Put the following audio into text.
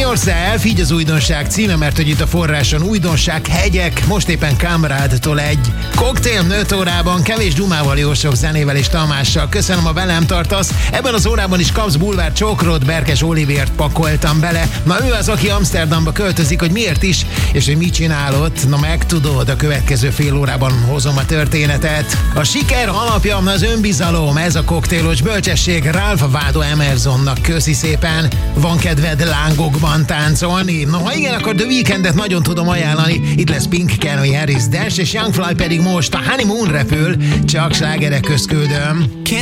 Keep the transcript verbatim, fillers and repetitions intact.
Yourself, így az újdonság címe, mert hogy itt a forráson újdonság, hegyek, most éppen Kamrádtól egy koktél öt órában, kevés dumával, jó sok zenével és Tamással. Köszönöm, a velem tartasz. Ebben az órában is kapsz bulvár csokrot, Berkes Olivért pakoltam bele. Na ő az, aki Amsterdamba költözik, hogy miért is, és hogy mit csinálott. Na megtudod, a következő fél órában hozom a történetet. A siker alapja az önbizalom, ez a koktélos bölcsesség Ralph Waldo Emersonnak. Köszi szépen. Van kedved lángokban táncolni? No, ha igen, akkor The Weekendet nagyon tudom ajánlani. Itt lesz Pink, Calvin Harris, Dash és Young Fly pedig most a Honeymoon repül. Csak slágerek közt küldöm.